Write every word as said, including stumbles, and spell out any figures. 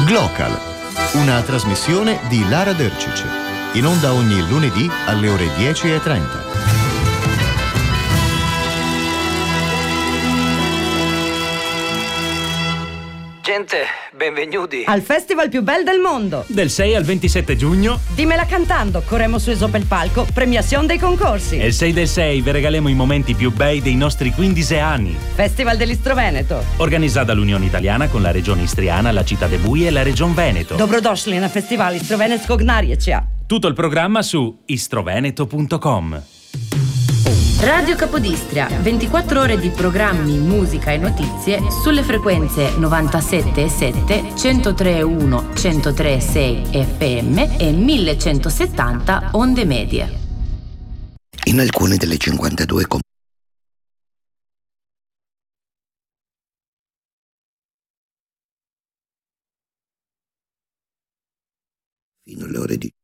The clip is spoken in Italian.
Glocal, una trasmissione di Lara Dercic, in onda ogni lunedì alle ore dieci e trenta. Gente, benvenuti al festival più bel del mondo. Del sei al ventisette giugno. Dimmela cantando, corremo su sopra il palco, premiazione dei concorsi. E il sei del sei vi regaliamo i momenti più bei dei nostri quindici anni. Festival dell'Istro Veneto. Organizzata dall'Unione Italiana con la Regione Istriana, la Città de Bui e la Regione Veneto. Dobrodošli na festival Istro-Venetskog narječja. Tutto il programma su istroveneto punto com. Radio Capodistria, ventiquattro ore di programmi, musica e notizie sulle frequenze novantasette e sette, centotre e uno, centotre e sei F M e millecentosettanta onde medie. In alcune delle cinquantadue com- fino alle ore di